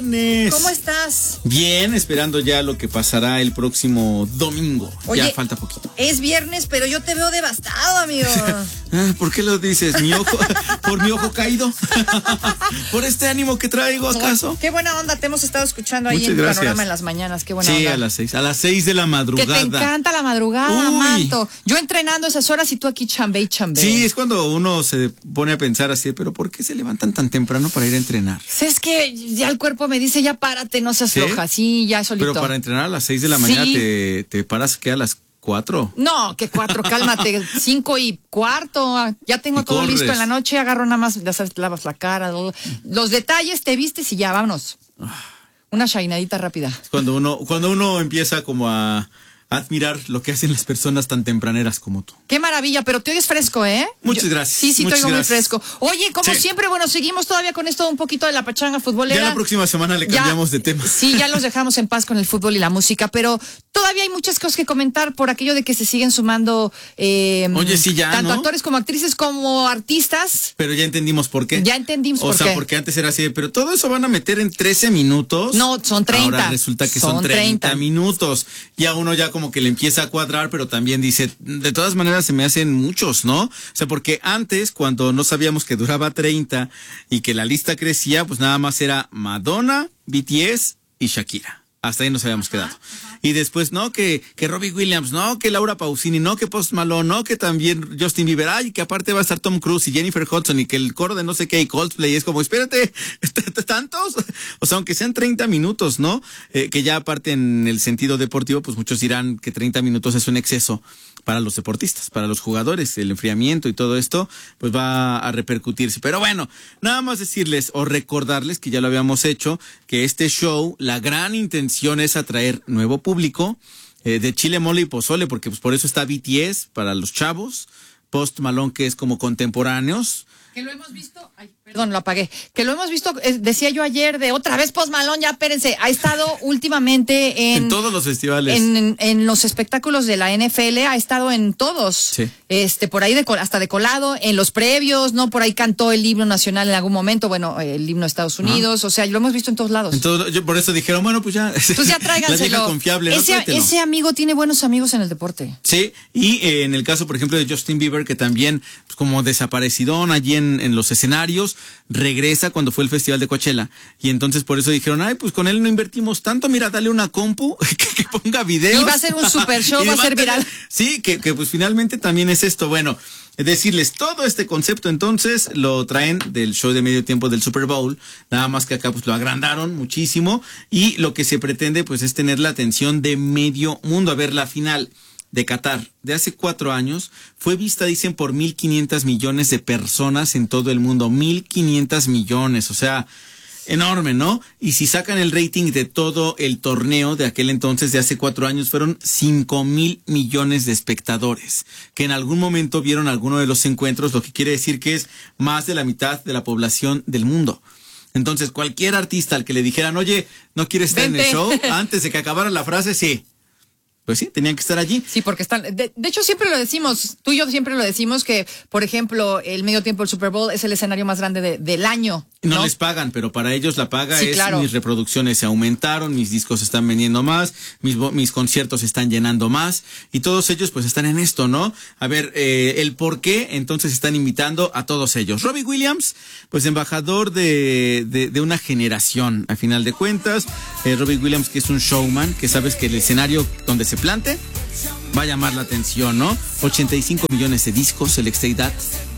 ¿Cómo estás? Bien, esperando ya lo que pasará el próximo domingo. Oye, ya falta poquito. Es viernes, pero yo te veo devastado, amigo. ¿Por qué lo dices? ¿Mi ojo? ¿Por mi ojo caído? ¿Por este ánimo que traigo, acaso? Qué buena onda, te hemos estado escuchando ahí Muchas en gracias. Panorama en las mañanas. Qué buena onda. Sí, a las 6 de la madrugada. Que te encanta la madrugada, Uy. Manto. Yo entrenando esas horas y tú aquí chambé y chambé. Sí, es cuando uno se pone a pensar así, pero ¿por qué se levantan tan temprano para ir a entrenar? Es que ya el cuerpo me dice, ya párate, no seas ¿Sí? floja. Sí, ya solito. Pero para entrenar a las 6 de la mañana Sí. te paras que a las 4. No, que 4, cálmate, 5:15, ya tengo Y todo corres. listo en la noche, agarro nada más, ya sabes, lavas la cara, los detalles, te vistes y ya, vámonos. Una shainadita rápida. Cuando uno empieza como a admirar lo que hacen las personas tan tempraneras como tú. Qué maravilla, pero te oyes fresco, ¿eh? Muchas gracias. Sí, te Muchas oigo muy gracias. fresco. Oye, como Sí. siempre, bueno, seguimos todavía con esto un poquito de la pachanga futbolera. Ya la próxima semana le cambiamos de tema. Sí, ya los dejamos en paz con el fútbol y la música, pero todavía hay muchas cosas que comentar por aquello de que se siguen sumando Oye, sí, ya, tanto ¿no? actores como actrices como artistas. Pero ya entendimos por qué. Ya entendimos por O sea, qué. porque antes era así, pero todo eso van a meter en 13 minutos. No, son 30. Ahora resulta que son 30 minutos. Y a uno ya como que le empieza a cuadrar, pero también dice, de todas maneras se me hacen muchos, ¿no? O sea, porque antes, cuando no sabíamos que duraba 30 y que la lista crecía, pues nada más era Madonna, BTS y Shakira. Hasta ahí nos habíamos quedado. Y después, no, que Robbie Williams, no, que Laura Pausini, no, que Post Malone, no, que también Justin Bieber, ay, que aparte va a estar Tom Cruise y Jennifer Hudson y que el coro de no sé qué y Coldplay. Es como, espérate, ¿tantos? O sea, aunque sean 30 minutos, ¿no? Que ya aparte en el sentido deportivo, pues muchos dirán que 30 minutos es un exceso para los deportistas, para los jugadores, el enfriamiento y todo esto, pues va a repercutirse. Pero bueno, nada más decirles o recordarles que ya lo habíamos hecho, que este show, la gran intención es atraer nuevo público de chile, mole y pozole, porque pues por eso está BTS para los chavos, Post Malone que es como contemporáneos. Que lo hemos visto, ay, perdón, lo apagué. Que lo hemos visto, decía yo ayer, de otra vez Post Malone, ya espérense, ha estado últimamente En todos los festivales. en los espectáculos de la NFL, ha estado en todos. Sí. Por ahí hasta de colado, en los previos, ¿no? Por ahí cantó el himno nacional en algún momento, bueno, el himno de Estados Unidos, o sea, lo hemos visto en todos lados. Entonces, por eso dijeron, bueno, pues ya. Pues ya tráiganselo. La vieja confiable, ¿no? Tráetelo. Ese amigo tiene buenos amigos en el deporte. Sí, y en el caso, por ejemplo, de Justin Bieber, que también, pues, como desaparecidón allí en los escenarios, regresa cuando fue el Festival de Coachella. Y entonces por eso dijeron, ay, pues con él no invertimos tanto, mira, dale una compu que ponga videos. Y va a ser un super show, va a ser viral. Sí, que pues finalmente también es esto. Bueno, decirles, todo este concepto entonces lo traen del show de medio tiempo del Super Bowl, nada más que acá pues lo agrandaron muchísimo y lo que se pretende pues es tener la atención de medio mundo. A ver, la final de Qatar de hace 4 años fue vista, dicen, por 1.500 millones de personas en todo el mundo. 1.500 millones, o sea, enorme, ¿no? Y si sacan el rating de todo el torneo de aquel entonces, de hace 4 años, fueron 5.000 millones de espectadores que en algún momento vieron alguno de los encuentros, lo que quiere decir que es más de la mitad de la población del mundo. Entonces, cualquier artista al que le dijeran, oye, ¿no quieres estar en el show? Antes de que acabara la frase, sí. Pues sí, tenían que estar allí. Sí, porque están. De hecho, siempre lo decimos, tú y yo siempre lo decimos que, por ejemplo, el medio tiempo del Super Bowl es el escenario más grande del año. No les pagan, pero para ellos la paga Sí, es claro. Mis reproducciones se aumentaron, mis discos se están vendiendo más, mis conciertos se están llenando más y todos ellos pues están en esto, ¿no? A ver, el por qué entonces están invitando a todos ellos. Robbie Williams, pues embajador de una generación, a final de cuentas. Robbie Williams, que es un showman, que sabes que el escenario donde se plante va a llamar la atención, ¿no? 85 millones de discos, el Stay That.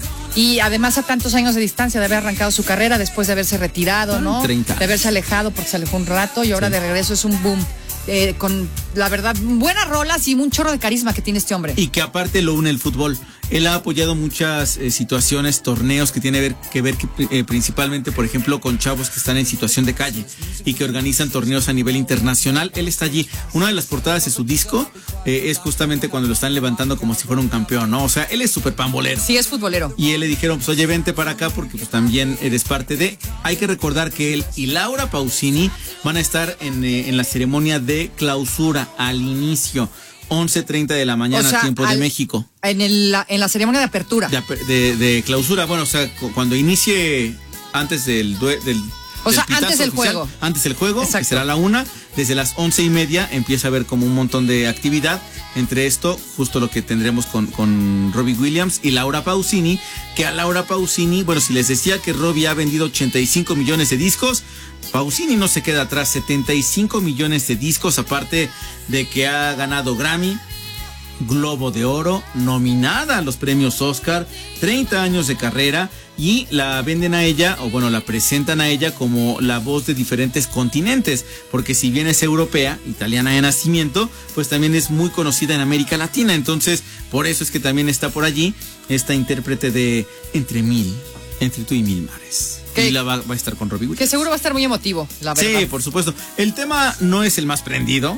Y además a tantos años de distancia de haber arrancado su carrera después de haberse retirado, ¿no? 30. De haberse alejado porque se alejó un rato y ahora de regreso es un boom. Con, la verdad, buenas rolas y un chorro de carisma que tiene este hombre. Y que aparte lo une el fútbol. Él ha apoyado muchas situaciones, torneos que tiene que ver principalmente, por ejemplo, con chavos que están en situación de calle y que organizan torneos a nivel internacional. Él está allí. Una de las portadas de su disco es justamente cuando lo están levantando como si fuera un campeón, ¿no? O sea, él es súper pambolero. Sí, es futbolero. Y él le dijeron, pues oye, vente para acá porque pues también eres parte de... Hay que recordar que él y Laura Pausini van a estar en la ceremonia de clausura al inicio. 11:30 de la mañana, o sea, tiempo de México. En la ceremonia de apertura. De clausura, bueno, o sea, cuando inicie antes del O sea, pitazo antes del oficial, juego. Antes del juego, Exacto. que será la 1. Desde las 11:30 empieza a haber como un montón de actividad. Entre esto, justo lo que tendremos con Robbie Williams y Laura Pausini. Que a Laura Pausini, bueno, si les decía que Robbie ha vendido 85 millones de discos, Pausini no se queda atrás. 75 millones de discos, aparte de que ha ganado Grammy, Globo de Oro, nominada a los premios Oscar, 30 años de carrera, y la venden a ella, o bueno, la presentan a ella como la voz de diferentes continentes, porque si bien es europea, italiana de nacimiento, pues también es muy conocida en América Latina. Entonces, por eso es que también está por allí esta intérprete de Entre tú y mil mares. ¿Qué? Y la va a estar con Robbie Williams. Que seguro va a estar muy emotivo, la verdad. Sí, por supuesto. El tema no es el más prendido.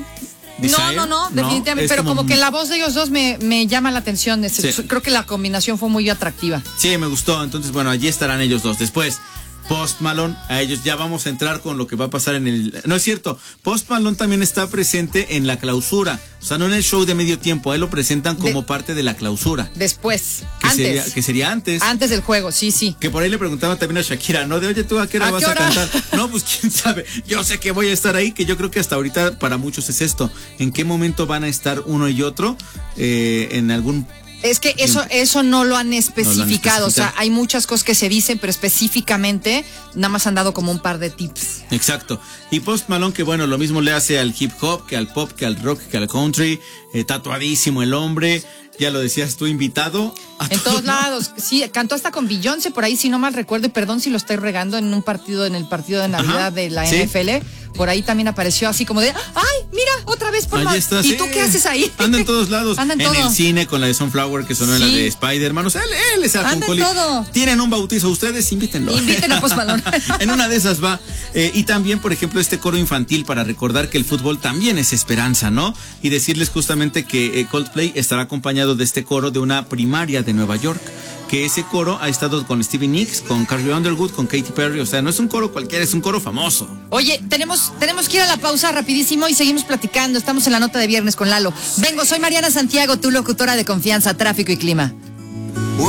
No, definitivamente, pero como que la voz de ellos dos me llama la atención. Sí. Creo que la combinación fue muy atractiva. Sí, me gustó. Entonces, bueno, allí estarán ellos dos. Después, Post Malone, a ellos ya vamos a entrar con lo que va a pasar en el... No es cierto, Post Malone también está presente en la clausura. O sea, no en el show de medio tiempo, a él lo presentan como parte de la clausura. Después, Que sería antes. Antes del juego, sí. Que por ahí le preguntaba también a Shakira, ¿no? De, oye, ¿tú a qué hora vas a cantar? No, pues quién sabe. Yo sé que voy a estar ahí, que yo creo que hasta ahorita para muchos es esto. ¿En qué momento van a estar uno y otro? En algún... Es que eso no lo han especificado. O sea, hay muchas cosas que se dicen, pero específicamente nada más han dado como un par de tips. Exacto. Y Post Malone, que bueno, lo mismo le hace al hip hop, que al pop, que al rock, que al country. Tatuadísimo el hombre. Ya lo decías tú, invitado. En todos lados. Sí, cantó hasta con Beyoncé por ahí, si no mal recuerdo, y perdón si lo estoy regando, en el partido de Navidad de la NFL. Por ahí también apareció así como de, ¡ay, mira, otra vez por Ahí está, ¿Y sí. tú qué haces ahí? Anda en todos lados. Anda en en todo. el cine con la de Sunflower, que sonó en la de Spider-Man. O sea, él es Anda en todo. Tienen un bautizo ustedes, invítenlo. Inviten a Post Malone. En una de esas va. Y también, por ejemplo, este coro infantil para recordar que el fútbol también es esperanza, ¿no? Y decirles justamente que Coldplay estará acompañado de este coro de una primaria de Nueva York. Que ese coro ha estado con Stevie Nicks, con Carrie Underwood, con Katy Perry. O sea, no es un coro cualquiera, es un coro famoso. Oye, tenemos que ir a la pausa rapidísimo y seguimos platicando. Estamos en la nota de viernes con Lalo. Vengo, soy Mariana Santiago, tu locutora de confianza, tráfico y clima.